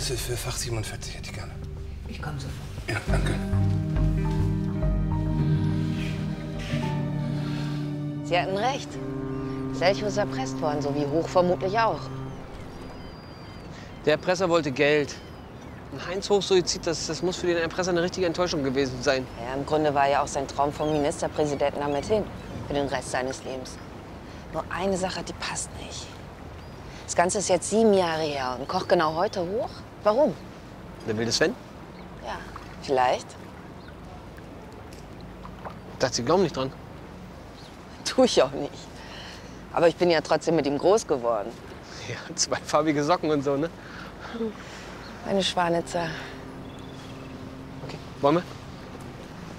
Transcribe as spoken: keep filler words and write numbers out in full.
Adresse für Fach siebenundvierzig hätte ich gerne. Ich komme sofort. Ja, danke. Sie hatten recht. Selchow ist erpresst worden, so wie Hoch vermutlich auch. Der Erpresser wollte Geld. Ein Heinz Hochsuizid, das, das muss für den Erpresser eine richtige Enttäuschung gewesen sein. Ja, im Grunde war ja auch sein Traum vom Ministerpräsidenten damit hin. Für den Rest seines Lebens. Nur eine Sache, die passt nicht. Das Ganze ist jetzt sieben Jahre her und kocht genau heute hoch. Warum? Der wilde Sven? Ja, vielleicht. Ich dachte, Sie glauben nicht dran. Tue ich auch nicht. Aber ich bin ja trotzdem mit ihm groß geworden. Ja, zweifarbige Socken und so, ne? Meine Schwanitzer. Okay, wollen wir?